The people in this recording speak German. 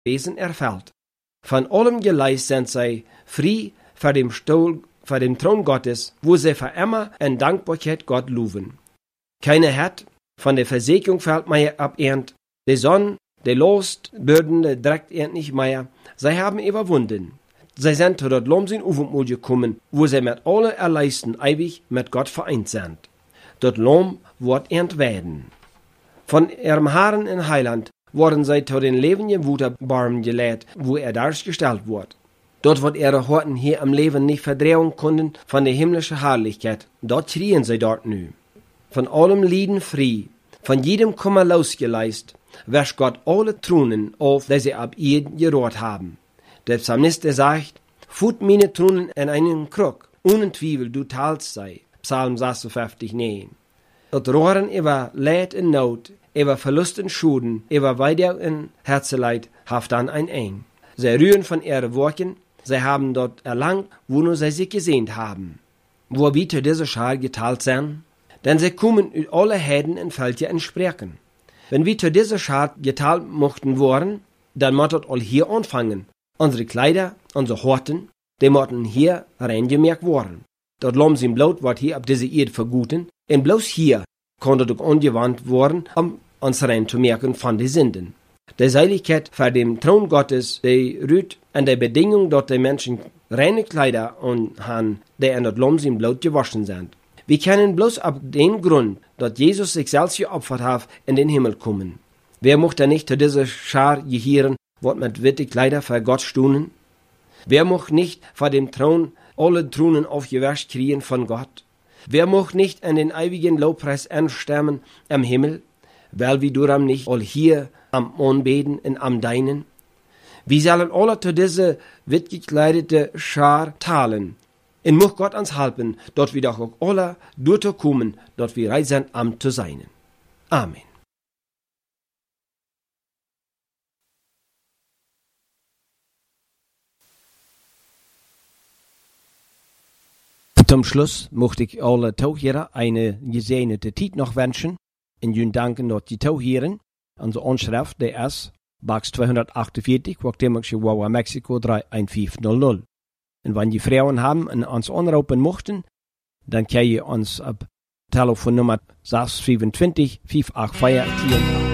Wesen erfällt. Von allem Geleis sind sie frei vor dem Thron Gottes, wo sie für immer in Dankbarkeit Gott loben. Keiner hat von der Versägung fällt mehr abehrt, die Sonne, die Lust, Bürden, die Dreck ehrt nicht mehr. Sie haben überwunden. Sie sind zu dort Lomsin Ufenmut gekommen, wo sie mit alle Erleisten ewig mit Gott vereint sind. Dort Lom wird werden. Von ihrem Herrn in Heiland wurden sie zu den lebenden Wuterbarmen gelehrt, wo dargestellt wird. Dort wird ihre Horten hier am Leben nicht verdrehen können von der himmlischen Herrlichkeit. Dort schrien sie dort nu. Von allem Lieden frei, von jedem Kummer losgeleist, wäscht Gott alle Trunen auf, die sie ab ihr gerührt haben. Der Psalmist sagt, fut meine Trunen in einen Krug, ohne Zweifel du teilst sei. Psalm 56, 9. Dort rohren über Leid in Not, über Verlust in Schuden, über Weider in Herzeleid, haft dann ein. Sie rühren von ihren Worten, sie haben dort erlangt, wo nur sie sich gesehnt haben. Wo bitte diese Schar geteilt sind? Denn sie kommen über alle Heden und Völker in Sprechen. Wenn wir zu dieser Schar geteilt mochten worden, dann mottet all hier anfangen. Unsere Kleider, unsere Horten, die mochten hier reingemerkt worden. Dort Lomsin Blut wird hier ab dieser Erde verguten, und bloß hier konnte doch angewandt worden, um uns reinzumerken von den Sünden. Die Seiligkeit vor dem Thron Gottes, die rührt an der Bedingung, dass die Menschen reine Kleider haben, die in das Lomsin Blut gewaschen sind. Wir können bloß ab dem Grund, dass Jesus sich selbst geopfert hat, in den Himmel kommen. Wer mochte nicht zu dieser Schar gehören, wird mit witte Kleider vor Gott stuhlen? Wer mocht nicht vor dem Thron alle Thronen aufgewäscht kriegen von Gott? Wer mocht nicht an den ewigen Lobpreis anstammen am Himmel? Weil wir darum nicht all hier am Anbeten und am Deinen? Wir sollen alle zu dieser witt gekleidete Schar teilen. Und muss Gott uns helfen, dort wir doch auch alle durchkommen, dort wir reisen am zu sein. Amen. Zum Schluss möchte ich alle Taucherer eine gesegnete Zeit noch wünschen. Und Ihnen danken, dass die Taucheren, unsere Anschrift, der ist, Box 248, Guatemala, Chihuahua, Mexiko 31500. Und wenn die Frauen haben und uns anrufen möchten, dann können ihr uns ab Telefonnummer 625 584 4